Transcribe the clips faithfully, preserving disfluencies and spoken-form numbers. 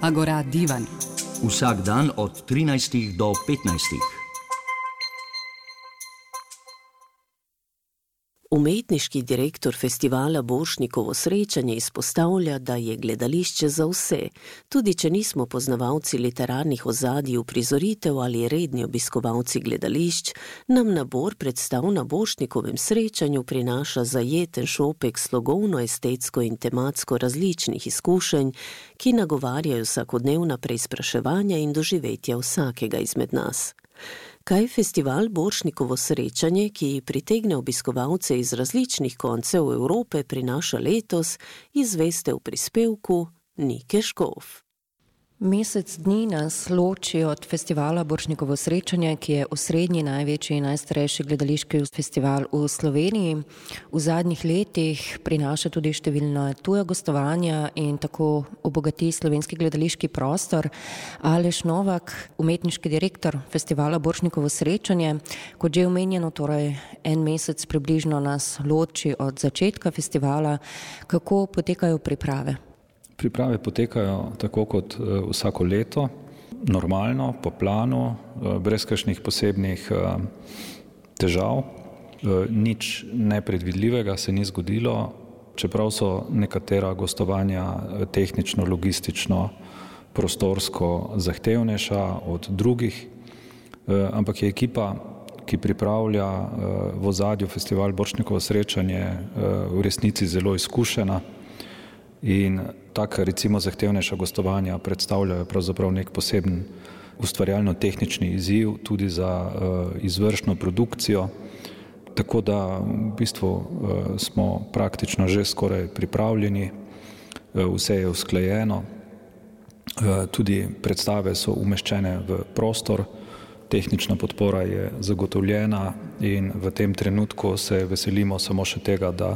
Agora Divan. Vsak dan od trinajstih do petnajstih. Umetniški direktor festivala Borštnikovo srečanje izpostavlja, da je gledališče za vse. Tudi če nismo poznavalci literarnih ozadij uprizoritev ali redni obiskovalci gledališč, nam nabor predstav na Borštnikovem srečanju prinaša zajeten šopek slogovno, estetsko in tematsko različnih izkušenj, ki nagovarjajo vsakodnevna preizpraševanja in doživetja vsakega izmed nas. Kaj festival Borštnikovo srečanje, ki pritegne obiskovalce iz različnih koncev Evrope, prinaša letos, izveste v prispevku Nike Škof. Mesec dni nas loči od festivala Borštnikovo srečanje, ki je osrednji, največji in najstarejši gledališki festival v Sloveniji. V zadnjih letih prinaša tudi številna tuja gostovanja in tako obogati slovenski gledališki prostor. Aleš Novak, umetniški direktor festivala Borštnikovo srečanje, kot že omenjeno, torej en mesec približno nas loči od začetka festivala. Kako potekajo priprave? Priprave potekajo tako kot vsako leto, normalno, po planu, brez kakšnih posebnih težav. Nič nepredvidljivega se ni zgodilo, čeprav so nekatera gostovanja tehnično, logistično, prostorsko zahtevnejša od drugih, ampak je ekipa, ki pripravlja v ozadju festival Borštnikovo srečanje, v resnici zelo izkušena. In taka recimo zahtevnejša gostovanja predstavljajo pravzaprav nek poseben ustvarjalno-tehnični izziv tudi za uh, izvršno produkcijo, tako da v bistvu uh, smo praktično že skoraj pripravljeni, uh, vse je usklajeno, uh, tudi predstave so umeščene v prostor, tehnična podpora je zagotovljena in v tem trenutku se veselimo samo še tega, da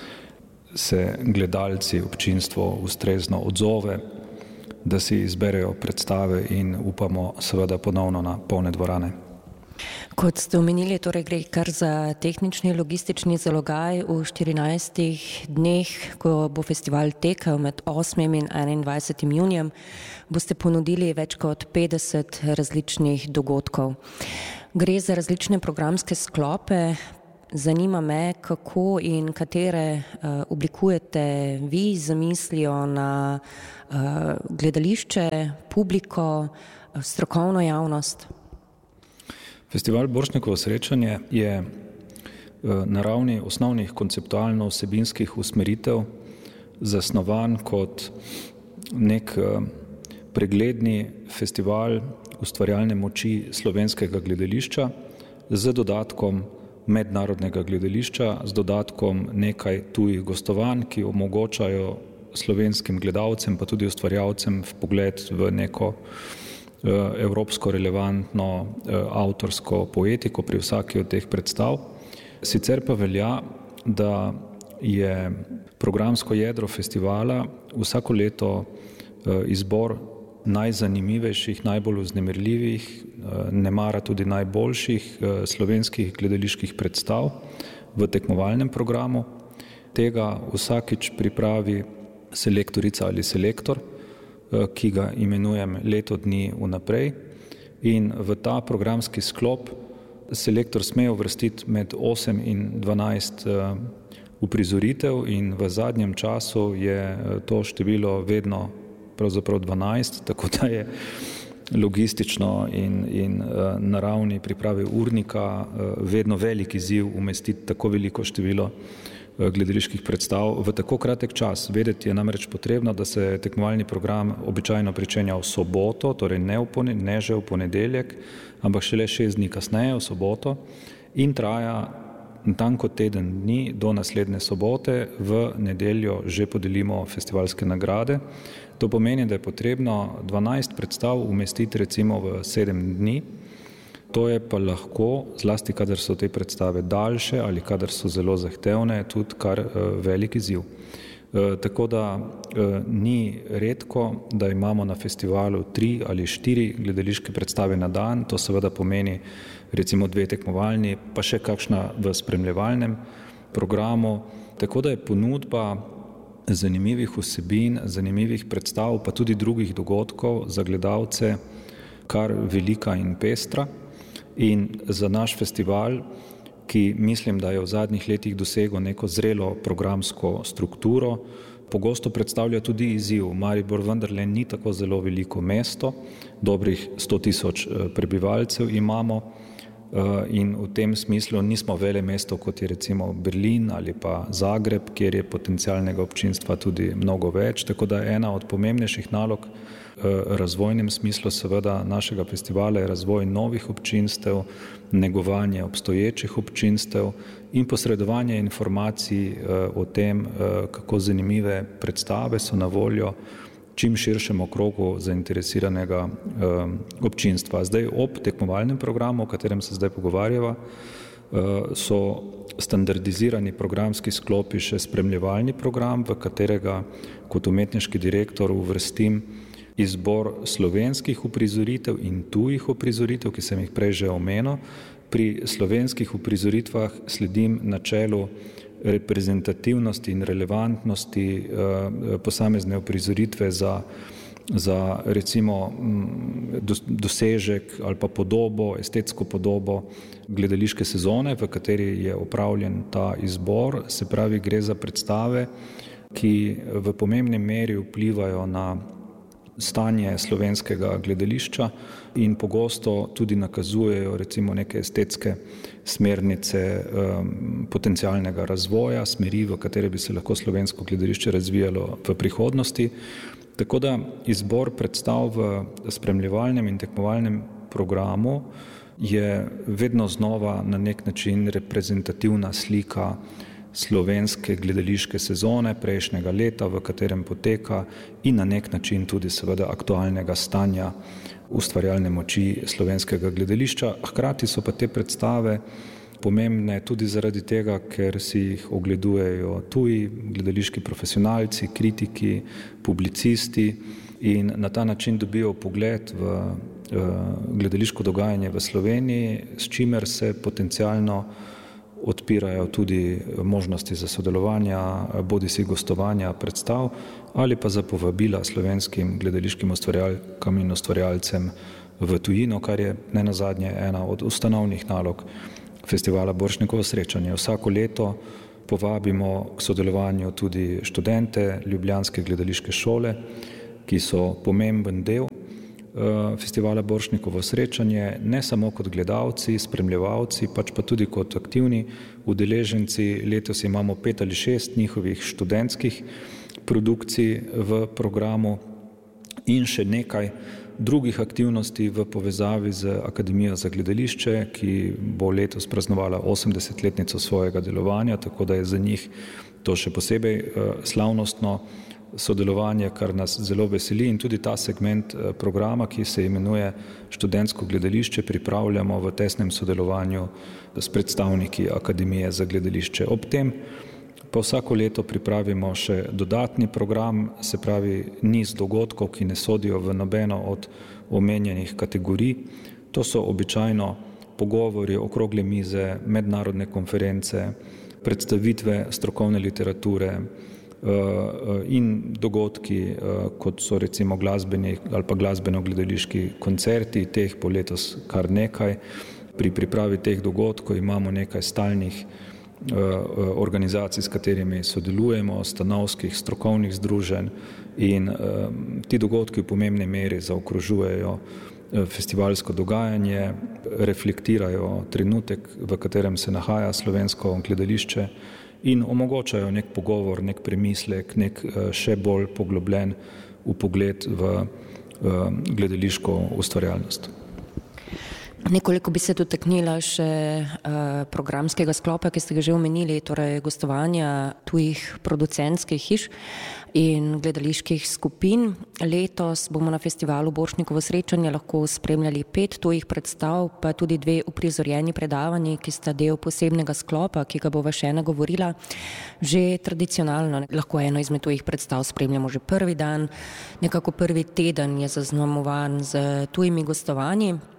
se gledalci, občinstvo ustrezno odzove, da si izberejo predstave in upamo seveda ponovno na polne dvorane. Kot ste omenili, torej gre kar za tehnični logistični zalogaj. V štirinajstih dneh, ko bo festival tekel med osmim in enaindvajsetim junijem, boste ponudili več kot petdeset različnih dogodkov. Gre za različne programske sklope. Zanima me, kako in katere uh, oblikujete vi z mislijo na uh, gledališče, publiko, uh, strokovno javnost. Festival Borštnikovo srečanje je uh, na ravni osnovnih konceptualno-vsebinskih usmeritev zasnovan kot nek uh, pregledni festival ustvarjalne moči slovenskega gledališča z dodatkom mednarodnega gledališča, z dodatkom nekaj tujih gostovanj, ki omogočajo slovenskim gledalcem, pa tudi ustvarjalcem vpogled v neko uh, evropsko relevantno uh, avtorsko poetiko pri vsaki od teh predstav. Sicer pa velja, da je programsko jedro festivala vsako leto uh, izbor najzanimivejših, najbolj vznemirljivih, nemara tudi najboljših slovenskih gledaliških predstav v tekmovalnem programu. Tega vsakič pripravi selektorica ali selektor, ki ga imenujem leto dni vnaprej, in v ta programski sklop selektor sme uvrstiti med osem in dvanajst uprizoritev in v zadnjem času je to število vedno pravzaprav dvanajst, tako da je logistično in, in uh, na ravni priprave urnika uh, vedno velik izziv umestiti tako veliko število uh, gledaliških predstav v tako kratek čas. Vedeti je namreč potrebno, da se tekmovalni program običajno pričenja v soboto, torej ne, v pone, ne že v ponedeljek, ampak šele šest dni kasneje v soboto in traja natanko teden dni do naslednje sobote. V nedeljo že podelimo festivalske nagrade. To pomeni, da je potrebno dvanajst predstav umestiti recimo v sedem dni. To je pa lahko, zlasti kadar so te predstave daljše ali kadar so zelo zahtevne, tudi kar uh, velik izziv. Uh, tako da uh, ni redko, da imamo na festivalu tri ali štiri gledališke predstave na dan. To seveda pomeni recimo dve tekmovalni, pa še kakšna v spremljevalnem programu. Tako da je ponudba zanimivih vsebin, zanimivih predstav, pa tudi drugih dogodkov za gledalce kar velika in pestra. In za naš festival, ki mislim, da je v zadnjih letih dosegel neko zrelo programsko strukturo, pogosto predstavlja tudi izziv. Maribor vendarle ni tako zelo veliko mesto, dobrih sto tisoč prebivalcev imamo in v tem smislu nismo vele mesto, kot je recimo Berlin ali pa Zagreb, kjer je potencialnega občinstva tudi mnogo več, tako da ena od pomembnejših nalog razvojnem smislu seveda našega festivala je razvoj novih občinstev, negovanje obstoječih občinstev in posredovanje informacij o tem, kako zanimive predstave so na voljo čim širšemu krogu zainteresiranega občinstva. Zdaj ob tekmovalnem programu, o katerem se zdaj pogovarjava, so standardizirani programski sklopi še spremljevalni program, v katerega kot umetniški direktor uvrstim izbor slovenskih uprizoritev in tujih uprizoritev, ki sem jih prej že omenil. Pri slovenskih uprizoritvah sledim načelu reprezentativnosti in relevantnosti posamezne uprizoritve za, za recimo dosežek ali pa podobo, estetsko podobo gledališke sezone, v kateri je opravljen ta izbor. Se pravi, gre za predstave, ki v pomembni meri vplivajo na stanje slovenskega gledališča in pogosto tudi nakazujejo recimo neke estetske smernice um, potencialnega razvoja, smeri, v katere bi se lahko slovensko gledališče razvijalo v prihodnosti. Tako da izbor predstav v spremljevalnem in tekmovalnem programu je vedno znova na nek način reprezentativna slika slovenske gledališke sezone prejšnjega leta, v katerem poteka in na nek način tudi seveda aktualnega stanja ustvarjalne moči slovenskega gledališča. Hkrati so pa te predstave pomembne tudi zaradi tega, ker si jih ogledujejo tuji gledališki profesionalci, kritiki, publicisti in na ta način dobijo pogled v gledališko dogajanje v Sloveniji, s čimer se potencialno odpirajo tudi možnosti za sodelovanja, bodisi gostovanja predstav ali pa za povabila slovenskim gledališkim ustvarjalkam in ustvarjalcem v tujino, kar je nenazadnje ena od ustanovnih nalog festivala Borštnikovo srečanje. Vsako leto povabimo k sodelovanju tudi študente ljubljanske gledališke šole, ki so pomemben del festivala Borštnikovo srečanje, ne samo kot gledalci, spremljevalci, pač pa tudi kot aktivni udeleženci. Letos imamo pet ali šest njihovih študentskih produkcij v programu in še nekaj drugih aktivnosti v povezavi z Akademijo za gledališče, ki bo letos praznovala osemdesetletnico svojega delovanja, tako da je za njih to še posebej slavnostno sodelovanje, kar nas zelo veseli in tudi ta segment programa, ki se imenuje Študentsko gledališče, pripravljamo v tesnem sodelovanju s predstavniki Akademije za gledališče. Ob tem pa vsako leto pripravimo še dodatni program, se pravi niz dogodkov, ki ne sodijo v nobeno od omenjenih kategorij. To so običajno pogovori, okrogle mize, mednarodne konference, predstavitve strokovne literature in dogodki, kot so recimo glasbeni ali pa glasbeno-gledališki koncerti, teh po letos kar nekaj. Pri pripravi teh dogodkov imamo nekaj stalnih organizacij, s katerimi sodelujemo, stanovskih, strokovnih združenj in ti dogodki v pomembni meri zaokrožujejo festivalsko dogajanje, reflektirajo trenutek, v katerem se nahaja slovensko gledališče in omogočajo nek pogovor, nek premislek, nek še bolj poglobljen vpogled v gledališko ustvarjalnost. Nekoliko bi se dotaknila še programskega sklopa, ki ste ga že omenili, torej gostovanja tujih producentskih hiš in gledaliških skupin. Letos bomo na festivalu Borštnikovo srečanje lahko spremljali pet tujih predstav, pa tudi dve uprizorjeni predavanji, ki sta del posebnega sklopa, ki ga bova še nagovorila. Že tradicionalno lahko eno izmed tujih predstav spremljamo že prvi dan, nekako prvi teden je zaznamovan z tujimi gostovanji.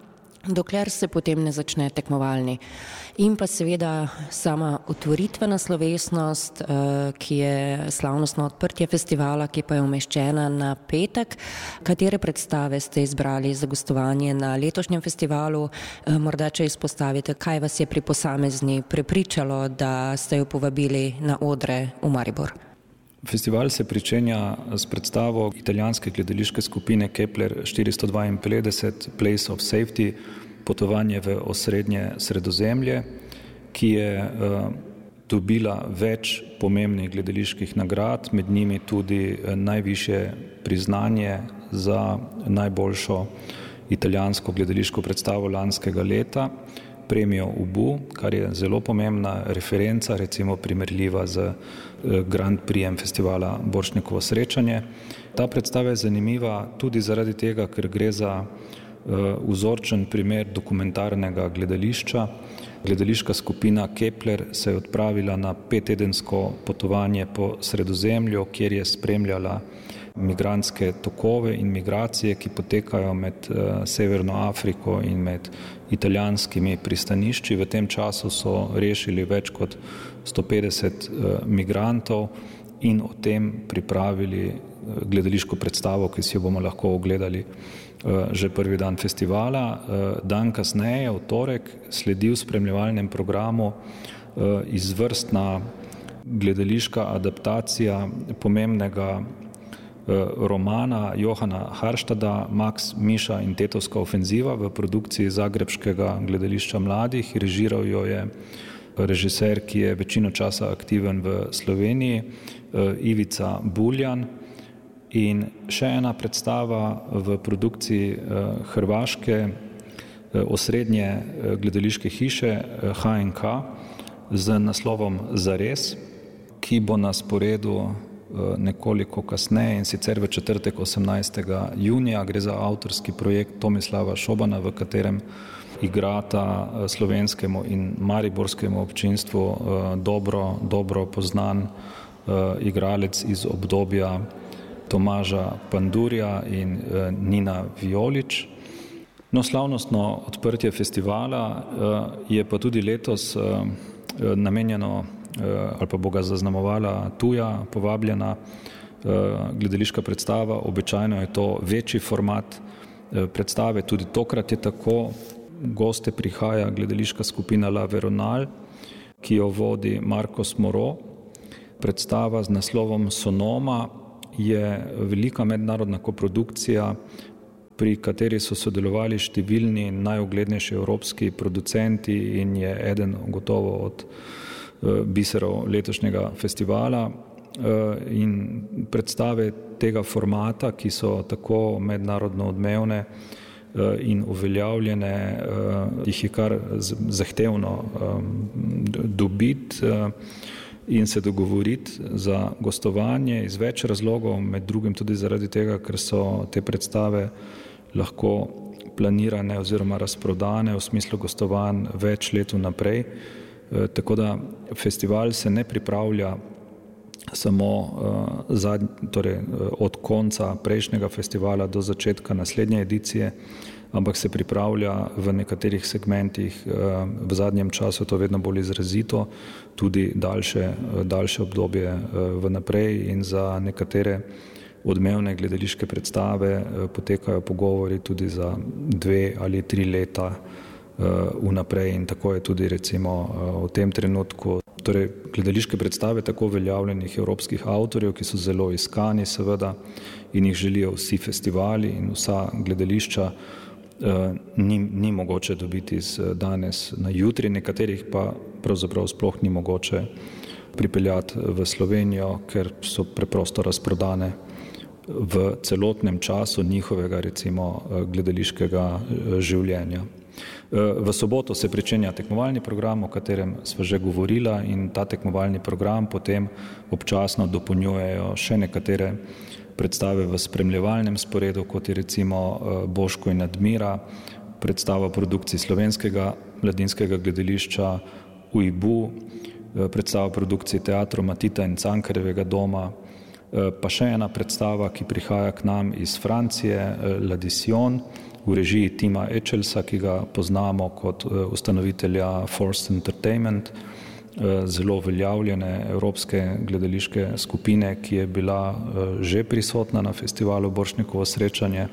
dokler se potem ne začne tekmovalni. In pa seveda sama otvoritvena slovesnost, ki je slavnostno odprtje festivala, ki pa je umeščena na petek. Katere predstave ste izbrali za gostovanje na letošnjem festivalu? Morda, če izpostavite, kaj vas je pri posamezni prepričalo, da ste jo povabili na odre v Maribor? Festival se pričenja s predstavo italijanske gledališke skupine Kepler štiristo dvainpetdeset Place of Safety, potovanje v osrednje Sredozemlje, ki je uh, dobila več pomembnih gledaliških nagrad, med njimi tudi najvišje priznanje za najboljšo italijansko gledališko predstavo lanskega leta, premijo U B U, kar je zelo pomembna referenca, recimo primerljiva z Grand Prixem festivala Borštnikovo srečanje. Ta predstava je zanimiva tudi zaradi tega, ker gre za vzorčen primer dokumentarnega gledališča. Gledališka skupina Kepler se je odpravila na pettedensko potovanje po Sredozemlju, kjer je spremljala migrantske tokove in migracije, ki potekajo med Severno Afriko in med italijanskimi pristanišči. V tem času so rešili več kot sto petdeset migrantov in o tem pripravili gledališko predstavo, ki si jo bomo lahko ogledali že prvi dan festivala. Dan kasneje, v torek, sledi v spremljevalnem programu izvrstna gledališka adaptacija pomembnega romana Johana Harstada Max, Miša in Tetovska ofenziva v produkciji Zagrebškega gledališča mladih. Režiral jo je režiser, ki je večino časa aktiven v Sloveniji, Ivica Buljan. In še ena predstava v produkciji hrvaške osrednje gledališke hiše H N K z naslovom Zares, ki bo na sporedu nekoliko kasneje, in sicer v četrtek osemnajstega junija. Gre za avtorski projekt Tomislava Šobana, v katerem igrata slovenskemu in mariborskemu občinstvu dobro, dobro poznan igralec iz obdobja Tomaža Pandurja in Nina Violič. No, slavnostno odprtje festivala je pa tudi letos namenjeno ali pa bo ga zaznamovala tuja, povabljena gledališka predstava. Običajno je to večji format predstave, tudi tokrat je tako. Goste prihaja gledališka skupina La Veronal, ki jo vodi Marcos Moro. Predstava z naslovom Sonoma je velika mednarodna koprodukcija, pri kateri so sodelovali številni najuglednejši evropski producenti in je eden gotovo od biserov letošnjega festivala. In predstave tega formata, ki so tako mednarodno odmevne in uveljavljene, jih je kar zahtevno dobiti in se dogovoriti za gostovanje iz več razlogov, med drugim tudi zaradi tega, ker so te predstave lahko planirane oziroma razprodane v smislu gostovanj več let vnaprej. Tako da festival se ne pripravlja samo torej od konca prejšnjega festivala do začetka naslednje edicije, ampak se pripravlja v nekaterih segmentih v zadnjem času to vedno bolj izrazito, tudi daljše, daljše obdobje vnaprej, in za nekatere odmevne gledališke predstave potekajo pogovori tudi za dve ali tri leta vnaprej, in tako je tudi recimo v tem trenutku. Torej, gledališke predstave tako uveljavljenih evropskih avtorjev, ki so zelo iskani seveda in jih želijo vsi festivali in vsa gledališča, ni, ni mogoče dobiti z danes na jutri, nekaterih pa pravzaprav sploh ni mogoče pripeljati v Slovenijo, ker so preprosto razprodane v celotnem času njihovega recimo gledališkega življenja. V soboto se pričenja tekmovalni program, o katerem sva že govorila, in ta tekmovalni program potem občasno dopolnjujejo še nekatere predstave v spremljevalnem sporedu, kot je recimo Boško in Admira, predstava produkciji Slovenskega mladinskega gledališča U I B U, predstava produkciji Teatro Matita in Cankarjevega doma, pa še ena predstava, ki prihaja k nam iz Francije, L'Addition, v režiji Tima Echelsa, ki ga poznamo kot ustanovitelja Forced Entertainment, zelo uveljavljene evropske gledališke skupine, ki je bila že prisotna na festivalu Borštnikovo srečanje,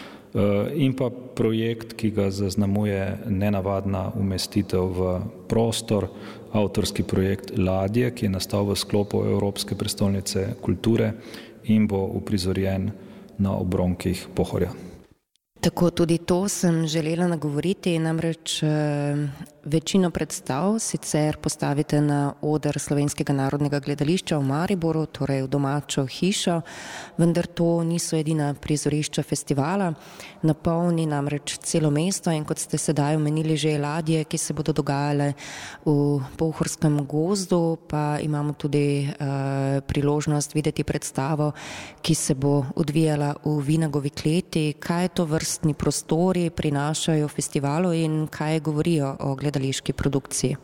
in pa projekt, ki ga zaznamuje nenavadna umestitev v prostor, avtorski projekt Ladje, ki je nastal v sklopu Evropske prestolnice kulture in bo uprizorjen na obronkih Pohorja. Tako tudi to sem želela nagovoriti, namreč večino predstav sicer postavite na oder Slovenskega narodnega gledališča v Mariboru, torej v domačo hišo, vendar to niso edina prizorišča festivala. Napolni namreč celo mesto in kot ste sedaj omenili že ladje, ki se bodo dogajale v Pohorskem gozdu, pa imamo tudi uh, priložnost videti predstavo, ki se bo odvijala v Vinagovi kleti. Kaj je to vrstni prostori prinašajo festivalu in kaj govorijo o gledališki produkciji?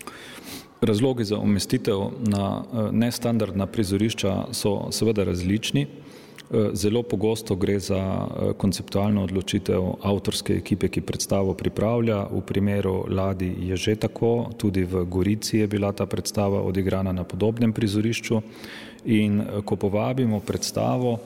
Razlogi za umestitev na nestandardna prizorišča so seveda različni. Zelo pogosto gre za konceptualno odločitev avtorske ekipe, ki predstavo pripravlja. V primeru Ladij je že tako, tudi v Gorici je bila ta predstava odigrana na podobnem prizorišču. In ko povabimo predstavo,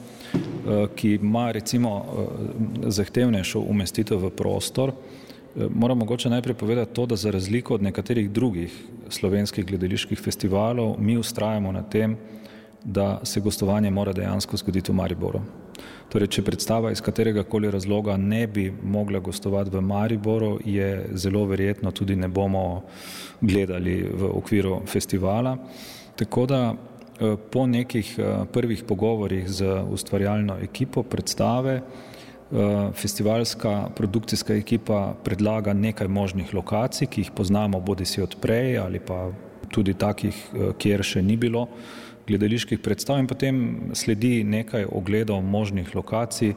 ki ima recimo zahtevnejšo umestitev v prostor, moram mogoče najprej povedati to, da za razliko od nekaterih drugih slovenskih gledaliških festivalov mi vztrajamo na tem, da se gostovanje mora dejansko zgoditi v Mariboru. Torej, če predstava iz katerega koli razloga ne bi mogla gostovati v Mariboru, je zelo verjetno tudi ne bomo gledali v okviru festivala. Tako da po nekih prvih pogovorih z ustvarjalno ekipo predstave festivalska produkcijska ekipa predlaga nekaj možnih lokacij, ki jih poznamo bodisi od prej ali pa tudi takih, kjer še ni bilo gledaliških predstav, in potem sledi nekaj ogledov možnih lokacij,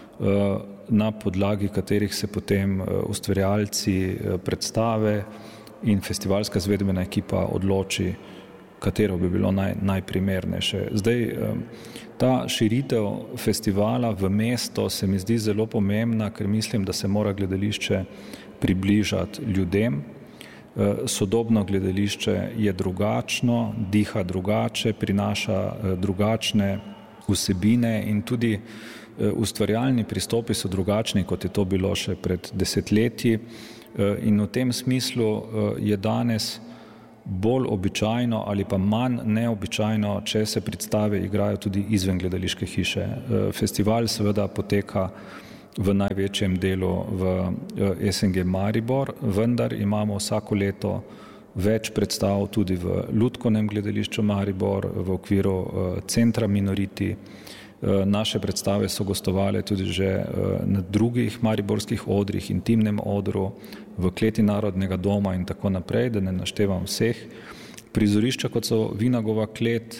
na podlagi katerih se potem ustvarjalci predstave in festivalska izvedbena ekipa odloči, katero bi bilo naj, najprimernejše. Zdaj, ta širitev festivala v mesto se mi zdi zelo pomembna, ker mislim, da se mora gledališče približati ljudem. Sodobno gledališče je drugačno, diha drugače, prinaša drugačne vsebine in tudi ustvarjalni pristopi so drugačni, kot je to bilo še pred desetletji. In v tem smislu je danes bolj običajno ali pa manj neobičajno, če se predstave igrajo tudi izven gledališke hiše. Festival seveda poteka v največjem delu v S N G Maribor, vendar imamo vsako leto več predstav tudi v Lutkovnem gledališču Maribor, v okviru centra Minoriti. Naše predstave so gostovale tudi že na drugih mariborskih odrih, intimnem odru, v kleti Narodnega doma in tako naprej, da ne naštevam vseh. Prizorišča, kot so Vinagova klet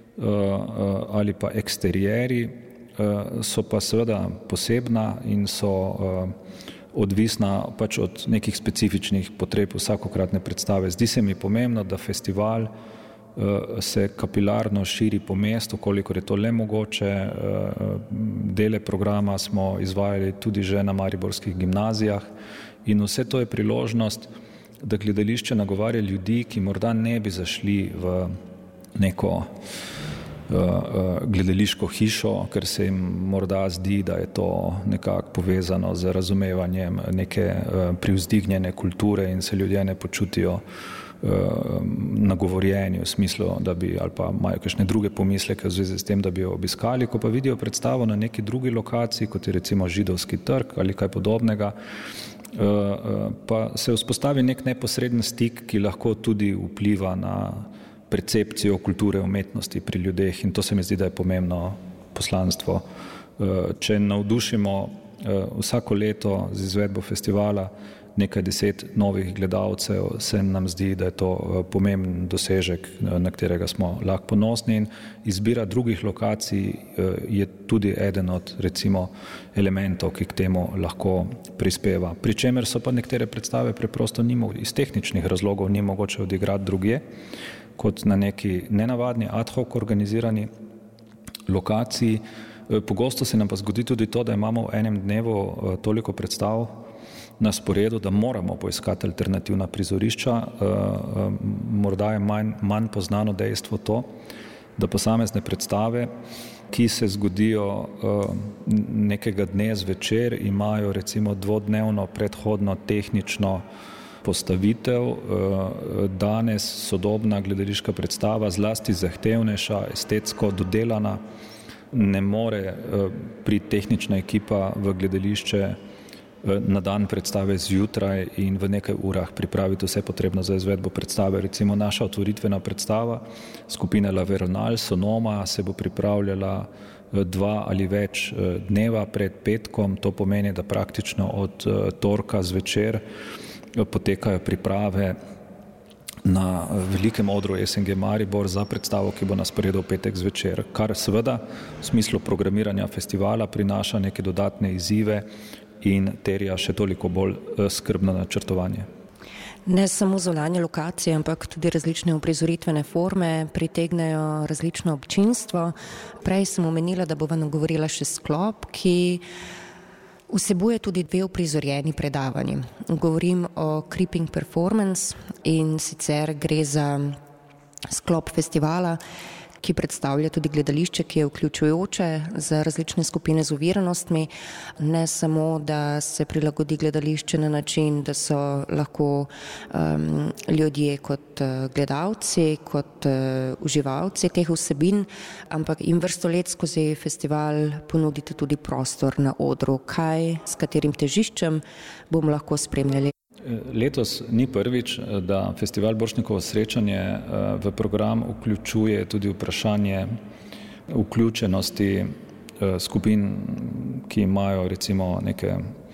ali pa eksterjeri, so pa seveda posebna in so odvisna pač od nekih specifičnih potreb vsakokratne predstave. Zdi se mi pomembno, da festival se kapilarno širi po mestu, kolikor je to le mogoče. Dele programa smo izvajali tudi že na mariborskih gimnazijah in vse to je priložnost, da gledališče nagovarja ljudi, ki morda ne bi zašli v neko gledališko hišo, ker se jim morda zdi, da je to nekako povezano z razumevanjem neke privzdignjene kulture in se ljudje ne počutijo nagovorjeni v smislu, da bi ali pa imajo kakšne druge pomisleke v zvezi s tem, da bi jo obiskali. Ko pa vidijo predstavo na neki drugi lokaciji, kot je recimo Židovski trg ali kaj podobnega, pa se vzpostavi nek neposreden stik, ki lahko tudi vpliva na percepcijo kulture umetnosti pri ljudeh, in to se mi zdi, da je pomembno poslanstvo. Če navdušimo vsako leto z izvedbo festivala nekaj deset novih gledalcev, se nam zdi, da je to pomemben dosežek, na katerega smo lahko ponosni, in izbira drugih lokacij je tudi eden od recimo elementov, ki k temu lahko prispeva. Pri čemer so pa nekatere predstave preprosto ni mogoče, iz tehničnih razlogov ni mogoče odigrati drugje, kot na neki nenavadni ad hoc organizirani lokacij. Pogosto se nam pa zgodi tudi to, da imamo v enem dnevu toliko predstav na sporedu, da moramo poiskati alternativna prizorišča. Morda je manj, manj poznano dejstvo to, da posamezne predstave, ki se zgodijo nekega dne zvečer, imajo recimo dvodnevno predhodno tehnično postavitev. Danes sodobna gledališka predstava, zlasti zahtevnejša, estetsko dodelana, ne more pri tehnična ekipa v gledališče na dan predstave zjutraj in v nekaj urah pripraviti vse potrebno za izvedbo predstave. Recimo naša otvoritvena predstava skupine La Veronal, Sonoma, se bo pripravljala dva ali več dneva pred petkom. To pomeni, da praktično od torka zvečer potekajo priprave na velikem odru S N G Maribor za predstavo, ki bo na sporedu v petek zvečer, kar seveda v smislu programiranja festivala prinaša neke dodatne izzive in terja še toliko bolj skrbno načrtovanje. Ne samo zunanje lokacije, ampak tudi različne uprizoritvene forme pritegnejo različno občinstvo. Prej sem omenila, da bova nagovorila še sklop, ki vsebuje tudi dve uprizorjeni predavanji. Govorim o Creeping Performance in sicer gre za sklop festivala, ki predstavlja tudi gledališče, ki je vključujoče za različne skupine z oviranostmi. Ne samo, da se prilagodi gledališče na način, da so lahko um, ljudje kot uh, gledalci, kot uh, uživalci teh vsebin, ampak jim vrsto let skozi festival ponudite tudi prostor na odru. Kaj, s katerim težiščem bomo lahko spremljali? Letos ni prvič, da festival Borštnikovo srečanje v program vključuje tudi vprašanje vključenosti skupin, ki imajo recimo neke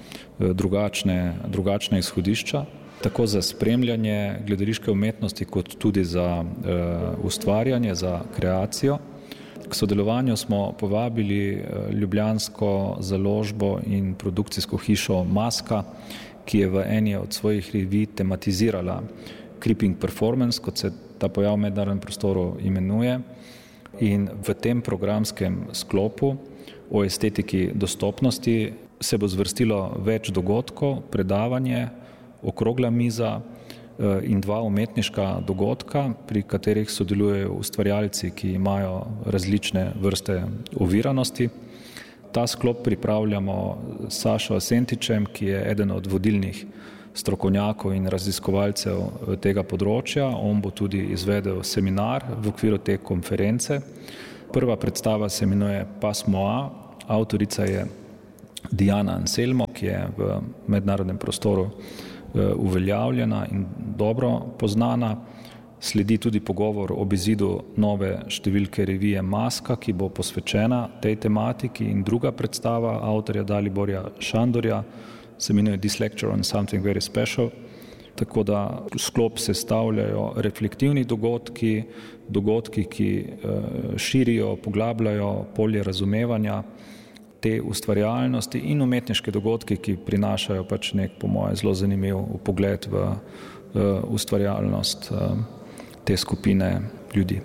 drugačne, drugačne izhodišča, tako za spremljanje gledališke umetnosti, kot tudi za ustvarjanje, za kreacijo. K sodelovanju smo povabili ljubljansko založbo in produkcijsko hišo Maska, ki je v eni od svojih revij tematizirala Creeping Performance, kot se ta pojav v mednarodnem prostoru imenuje. In v tem programskem sklopu o estetiki dostopnosti se bo zvrstilo več dogodkov, predavanje, okrogla miza in dva umetniška dogodka, pri katerih sodelujejo ustvarjalci, ki imajo različne vrste oviranosti. Ta sklop pripravljamo s Sašo Asentičem, ki je eden od vodilnih strokovnjakov in raziskovalcev tega področja. On bo tudi izvedel seminar v okviru te konference. Prva predstava se imenuje Pasmo A, avtorica je Diana Anselmo, ki je v mednarodnem prostoru uveljavljena in dobro poznana. Sledi tudi pogovor ob izidu nove številke revije Maska, ki bo posvečena tej tematiki, in druga predstava avtorja Daliborja Šandorja se imenuje This Lecture on Something Very Special. Tako da sklop sestavljajo reflektivni dogodki, dogodki, ki širijo, poglabljajo polje razumevanja te ustvarjalnosti, in umetniške dogodki, ki prinašajo pač nek, po moje, zelo zanimiv pogled v ustvarjalnost te skupine ljudi.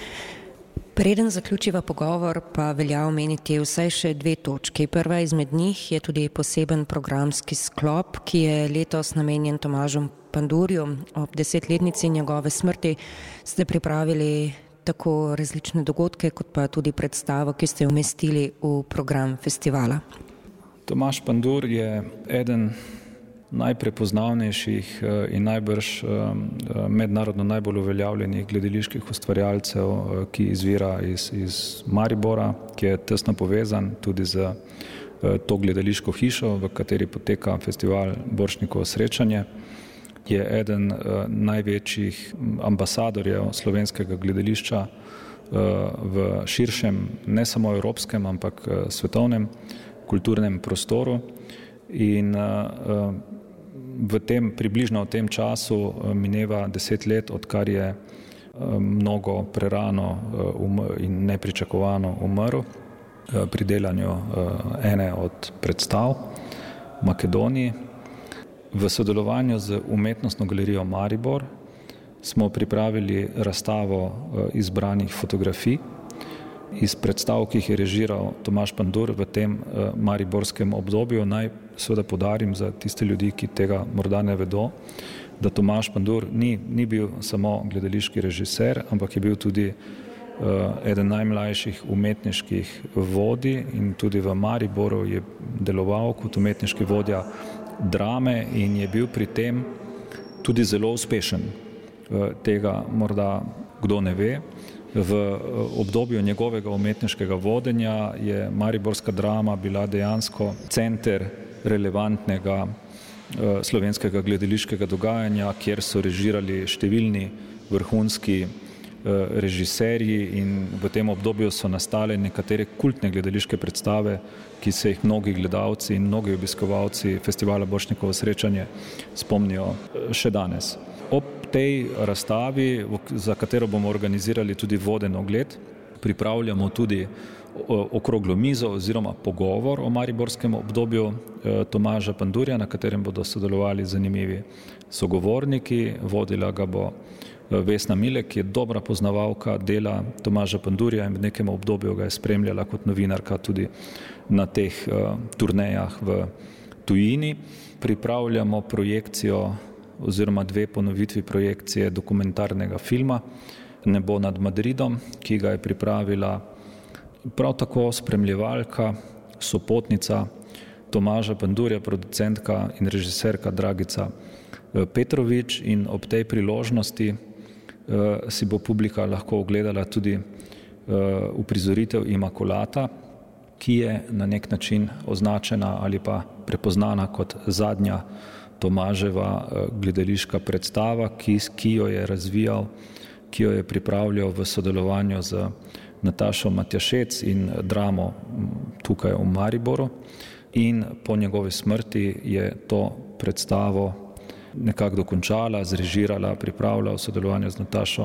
Preden zaključiva pogovor, pa velja omeniti vsaj še dve točki. Prva izmed njih je tudi poseben programski sklop, ki je letos namenjen Tomažu Pandurju. Ob desetletnici njegove smrti ste pripravili tako različne dogodke, kot pa tudi predstavo, ki ste umestili v program festivala. Tomaž Pandur je eden najprepoznavnejših in najbrž mednarodno najbolj uveljavljenih gledaliških ustvarjalcev, ki izvira iz, iz Maribora, ki je tesno povezan tudi z to gledališko hišo, v kateri poteka festival Borštnikovo srečanje. Je eden največjih ambasadorjev slovenskega gledališča v širšem, ne samo evropskem, ampak svetovnem kulturnem prostoru. In v tem, približno v tem času mineva deset let, odkar je mnogo prerano in nepričakovano umrl pri delanju ene od predstav v Makedoniji. V sodelovanju z Umetnostno galerijo Maribor smo pripravili razstavo izbranih fotografij iz predstav, ki jih je režiral Tomaž Pandur v tem mariborskem obdobju. Naj seveda podarim za tiste ljudi, ki tega morda ne vedo, da Tomaž Pandur ni, ni bil samo gledališki režiser, ampak je bil tudi eden najmlajših umetniških vodij in tudi v Mariboru je deloval kot umetniški vodja drame in je bil pri tem tudi zelo uspešen. Tega morda kdo ne ve. V obdobju njegovega umetniškega vodenja je mariborska drama bila dejansko center relevantnega slovenskega gledališkega dogajanja, kjer so režirali številni vrhunski režiserji in v tem obdobju so nastale nekatere kultne gledališke predstave, ki se jih mnogi gledalci in mnogi obiskovalci festivala Borštnikovo srečanje spomnijo še danes. Ob tej razstavi, za katero bomo organizirali tudi voden ogled, pripravljamo tudi okroglo mizo oziroma pogovor o mariborskem obdobju Tomaža Pandurja, na katerem bodo sodelovali zanimivi sogovorniki. Vodila ga bo Vesna Milek, ki je dobra poznavalka dela Tomaža Pandurja in v nekem obdobju ga je spremljala kot novinarka tudi na teh turnejah v tujini. Pripravljamo projekcijo oziroma dve ponovitvi projekcije dokumentarnega filma Nebo nad Madridom, ki ga je pripravila prav tako spremljevalka, sopotnica Tomaža Pandurja, producentka in režiserka Dragica Petrovič, in ob tej priložnosti si bo publika lahko ogledala tudi uprizoritev Imakulata, ki je na nek način označena ali pa prepoznana kot zadnja Tomaževa gledališka predstava, ki, ki jo je razvijal, ki jo je pripravljal v sodelovanju z Natašo Matjašec in Dramo tukaj v Mariboru. In po njegovi smrti je to predstavo nekako dokončala, zrežirala, pripravila v sodelovanju z Natašo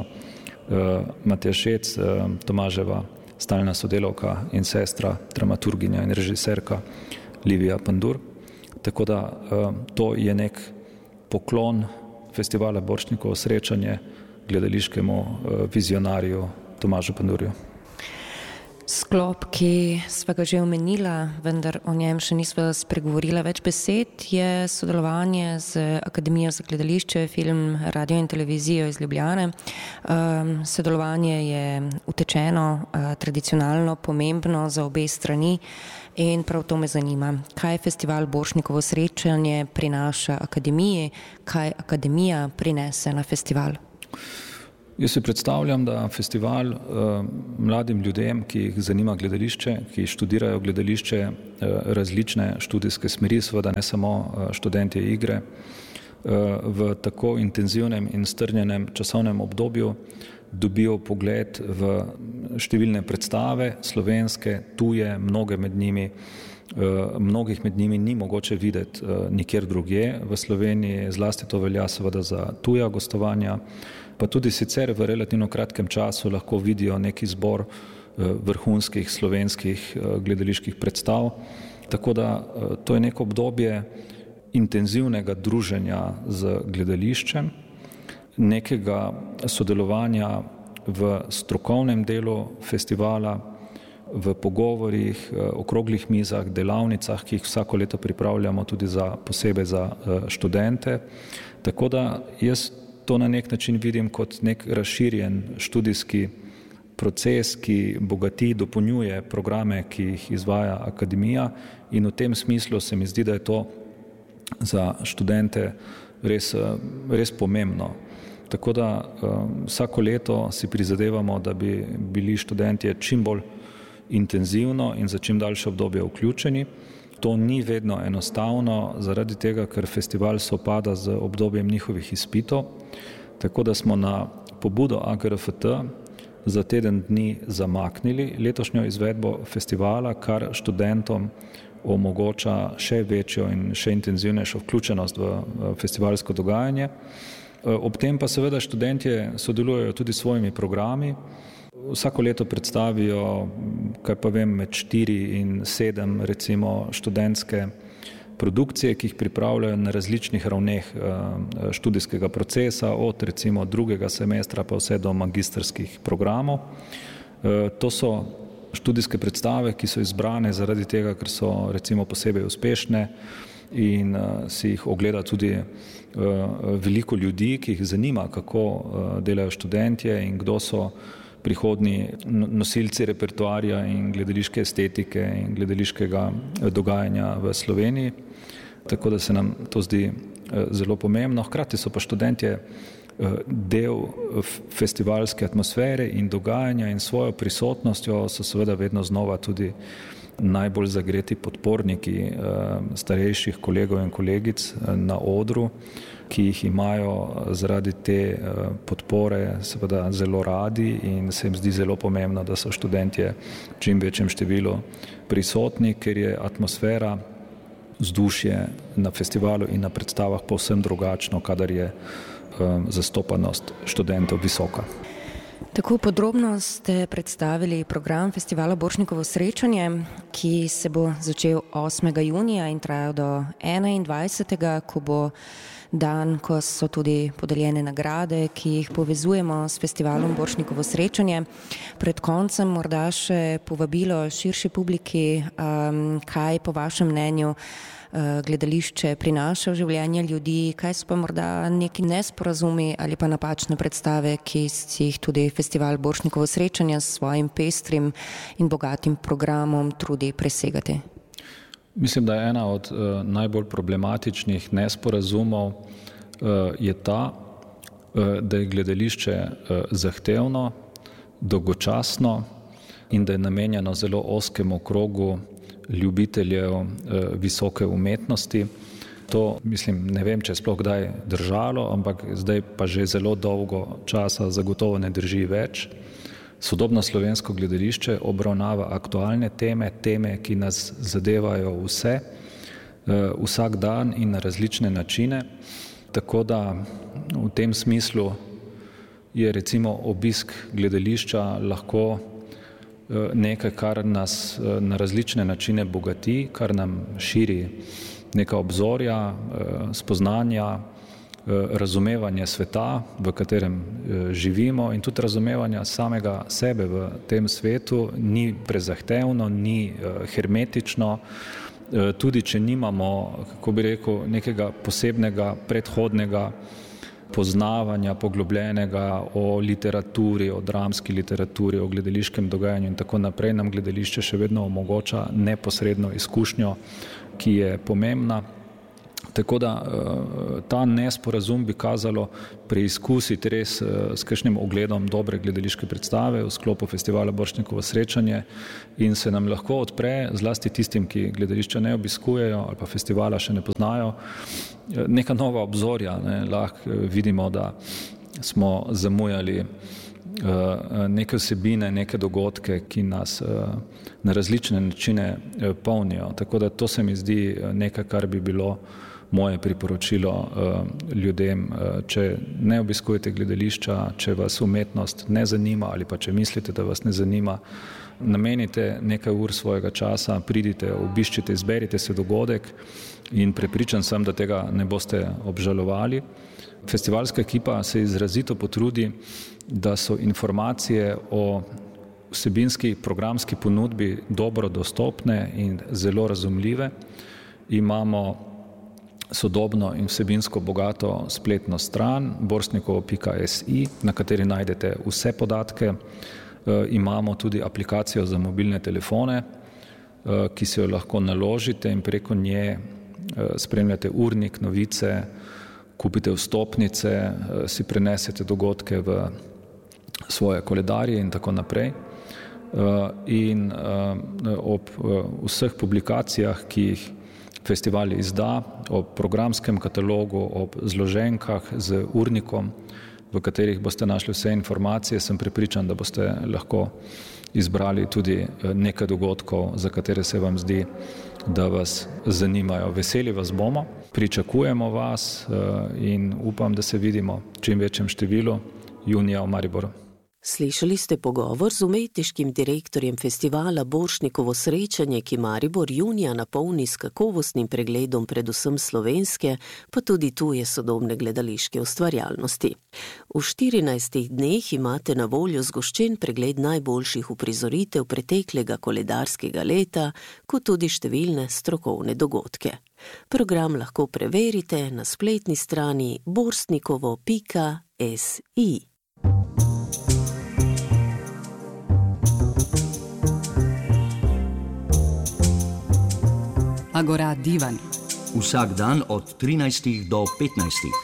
Matjašec, Tomaževa stalna sodelavka in sestra, dramaturginja in režiserka Livija Pandur. Tako da to je nek poklon festivala Borštnikovo srečanje gledališkemu vizionarju Tomažu Pandurju. Sklop, ki sva ga že omenila, vendar o njem še nisva spregovorila več besed, je sodelovanje z Akademijo za gledališče, film, radio in televizijo iz Ljubljane. Um, sodelovanje je utečeno, uh, tradicionalno, pomembno za obe strani in prav to me zanima. Kaj festival Borštnikovo srečanje prinaša Akademiji, kaj Akademija prinese na festival? Jaz si predstavljam, da festival eh, mladim ljudem, ki jih zanima gledališče, ki študirajo gledališče, eh, različne študijske smeri, seveda ne samo eh, študentje igre, eh, v tako intenzivnem in strnjenem časovnem obdobju dobijo pogled v številne predstave, slovenske, tuje, mnoge med njimi, eh, mnogih med njimi ni mogoče videti eh, nikjer drugje v Sloveniji, zlasti to velja seveda za tuja gostovanja, pa tudi sicer v relativno kratkem času lahko vidijo neki zbor vrhunskih slovenskih gledaliških predstav. Tako da to je neko obdobje intenzivnega druženja z gledališčem, nekega sodelovanja v strokovnem delu festivala, v pogovorih, okroglih mizah, delavnicah, ki jih vsako leto pripravljamo tudi za, posebej za študente. Tako da jaz to na nek način vidim kot nek razširjen študijski proces, ki bogati, dopolnjuje programe, ki jih izvaja Akademija, in v tem smislu se mi zdi, da je to za študente res, res pomembno. Tako da vsako leto si prizadevamo, da bi bili študentje čim bolj intenzivno in za čim daljše obdobje vključeni. To ni vedno enostavno, zaradi tega, ker festival sopada z obdobjem njihovih izpitov, tako da smo na pobudo A G R F T za teden dni zamaknili letošnjo izvedbo festivala, kar študentom omogoča še večjo in še intenzivnejšo vključenost v festivalsko dogajanje. Ob tem pa seveda študentje sodelujejo tudi s svojimi programi. Vsako leto predstavijo, kaj pa vem, med štiri in sedem recimo študentske produkcije, ki jih pripravljajo na različnih ravneh študijskega procesa, od recimo drugega semestra pa vse do magistrskih programov. To so študijske predstave, ki so izbrane zaradi tega, ker so recimo posebej uspešne in uh, si jih ogleda tudi uh, veliko ljudi, ki jih zanima, kako uh, delajo študentje in kdo so prihodni nosilci repertoarja in gledališke estetike in gledališkega dogajanja v Sloveniji. Tako da se nam to zdi zelo pomembno. Hkrati so pa študentje del festivalske atmosfere in dogajanja in svojo prisotnostjo so seveda vedno znova tudi najbolj zagreti podporniki starejših kolegov in kolegic na odru, ki jih imajo zaradi te podpore seveda zelo radi in se jim zdi zelo pomembno, da so študentje v čim večjem številu prisotni, ker je atmosfera, vzdušje na festivalu in na predstavah povsem drugačno, kadar je zastopanost študentov visoka. Tako podrobno ste predstavili program festivala Borštnikovo srečanje, ki se bo začel osmega junija in trajal do enaindvajsetega, ko bo dan, ko so tudi podeljene nagrade, ki jih povezujemo s festivalom Borštnikovo srečanje. Pred koncem morda še povabilo širši publiki, um, kaj po vašem mnenju gledališče prinaša v življenje ljudi, kaj so pa morda neki nesporazumi ali pa napačne predstave, ki si jih tudi festival Borštnikovo srečanje s svojim pestrim in bogatim programom trudi presegati. Mislim, da je ena od uh, najbolj problematičnih nesporazumov uh, je ta, uh, da je gledališče uh, zahtevno, dolgočasno in da je namenjeno zelo ozkemu krogu ljubiteljev eh, visoke umetnosti. To, mislim, ne vem, če je sploh kdaj držalo, ampak zdaj pa že zelo dolgo časa zagotovo ne drži več. Sodobno slovensko gledališče obravnava aktualne teme, teme, ki nas zadevajo vse, eh, vsak dan in na različne načine. Tako da v tem smislu je recimo obisk gledališča lahko nekaj, kar nas na različne načine bogati, kar nam širi neka obzorja, spoznanja, razumevanje sveta, v katerem živimo in tudi razumevanja samega sebe v tem svetu. Ni prezahtevno, ni hermetično, tudi če nimamo, kako bi rekel, nekega posebnega predhodnega poznavanja poglobljenega o literaturi, o dramski literaturi, o gledališkem dogajanju in tako naprej, nam gledališče še vedno omogoča neposredno izkušnjo, ki je pomembna. Tako da ta nesporazum bi kazalo preizkusiti res s kakšnim ogledom dobre gledališke predstave v sklopu festivala Borštnikovo srečanje in se nam lahko odpre, zlasti tistim, ki gledališča ne obiskujejo ali pa festivala še ne poznajo, neka nova obzorja. Ne? Lahko vidimo, da smo zamujali neke vsebine, neke dogodke, ki nas na različne načine polnijo. Tako da to se mi zdi nekaj, kar bi bilo moje priporočilo ljudem. Če ne obiskujete gledališča, če vas umetnost ne zanima ali pa če mislite, da vas ne zanima, namenite nekaj ur svojega časa, pridite, obiščite, izberite se dogodek in prepričan sem, da tega ne boste obžalovali. Festivalska ekipa se izrazito potrudi, da so informacije o vsebinski programski ponudbi dobro dostopne in zelo razumljive. Imamo sodobno in vsebinsko bogato spletno stran borštnikovo pika si, na kateri najdete vse podatke. E, imamo tudi aplikacijo za mobilne telefone, e, ki si jo lahko naložite in preko nje e, spremljate urnik, novice, kupite vstopnice, e, si prenesete dogodke v svoje koledarje in tako naprej. E, in e, ob e, vseh publikacijah, ki jih festival izda, o programskem katalogu, o zloženkah z urnikom, v katerih boste našli vse informacije, sem prepričan, da boste lahko izbrali tudi nekaj dogodkov, za katere se vam zdi, da vas zanimajo. Veseli vas bomo, pričakujemo vas in upam, da se vidimo v čim večjem številu junija v Mariboru. Slišali ste pogovor z umetniškim direktorjem festivala Borštnikovo srečanje, ki Maribor junija napolni s kakovostnim pregledom predvsem slovenske, pa tudi tuje sodobne gledališke ustvarjalnosti. V štirinajstih dneh imate na voljo zgoščen pregled najboljših uprizoritev preteklega koledarskega leta, kot tudi številne strokovne dogodke. Program lahko preverite na spletni strani borštnikovo pika si. Agora Divan. Vsak dan od trinajstih do petnajstih.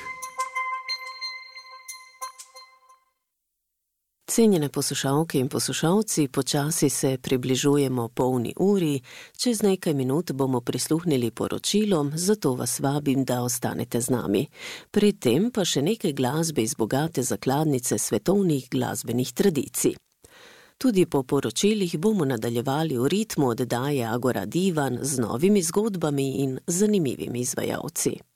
Cenjene poslušalke in poslušalci, počasi se približujemo polni uri, čez nekaj minut bomo prisluhnili poročilom, zato vas vabim, da ostanete z nami. Pred tem pa še nekaj glasbe iz bogate zakladnice svetovnih glasbenih tradicij. Tudi po poročilih bomo nadaljevali v ritmu oddaje Agora Divan z novimi zgodbami in zanimivimi izvajalci.